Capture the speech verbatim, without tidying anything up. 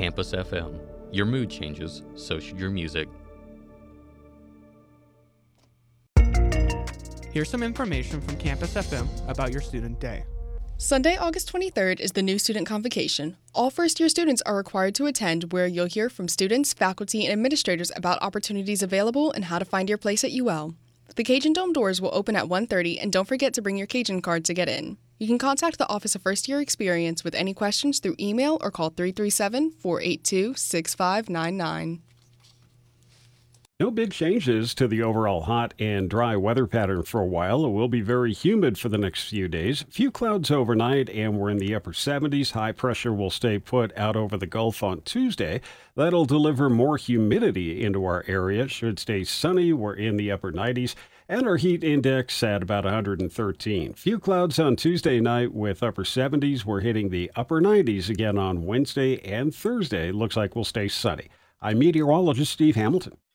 Campus F M. Your mood changes, so should your music. Here's some information from Campus F M about your student day. Sunday, August twenty-third is the new student convocation. All first-year students are required to attend, where you'll hear from students, faculty, and administrators about opportunities available and how to find your place at U L. The Cajun Dome doors will open at one thirty, and don't forget to bring your Cajun card to get in. You can contact the Office of First Year Experience with any questions through email or call three three seven, four eight two, six five nine nine. No big changes to the overall hot and dry weather pattern for a while. It will be very humid for the next few days. Few clouds overnight, and we're in the upper seventies. High pressure will stay put out over the Gulf on Tuesday. That'll deliver more humidity into our area. Should stay sunny. We're in the upper nineties. And our heat index at about one hundred thirteen. Few clouds on Tuesday night with upper seventies. We're hitting the upper nineties again on Wednesday and Thursday. Looks like we'll stay sunny. I'm meteorologist Steve Hamilton.